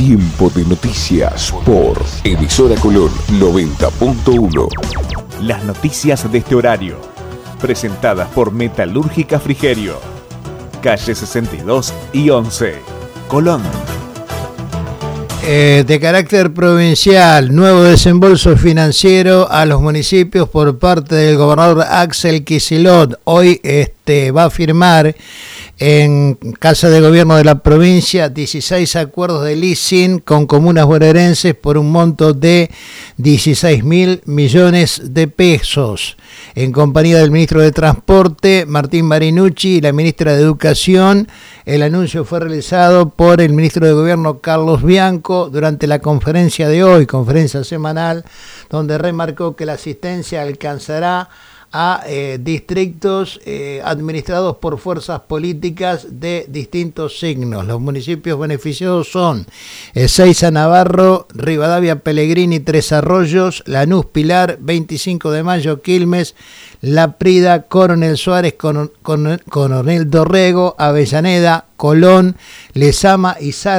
Tiempo de noticias por Emisora Colón 90.1. Las noticias de este horario, presentadas por Metalúrgica Frigerio, calle 62 y 11, Colón. De carácter provincial, nuevo desembolso financiero a los municipios por parte del gobernador Axel Kicillof. Hoy va a firmar en Casa de Gobierno de la provincia 16 acuerdos de leasing con comunas bonaerenses por un monto de 16.000 millones de pesos. En compañía del ministro de Transporte, Martín Marinucci, y la ministra de Educación, el anuncio fue realizado por el ministro de Gobierno, Carlos Bianco, durante la conferencia de hoy, conferencia semanal, donde remarcó que la asistencia alcanzará a distritos administrados por fuerzas políticas de distintos signos. Los municipios beneficiados son Ezeiza, Navarro, Rivadavia, Pellegrini, Tres Arroyos, Lanús, Pilar, 25 de Mayo, Quilmes, La Prida, Coronel Suárez, Coronel Dorrego, Avellaneda, Colón, Lezama y Salta.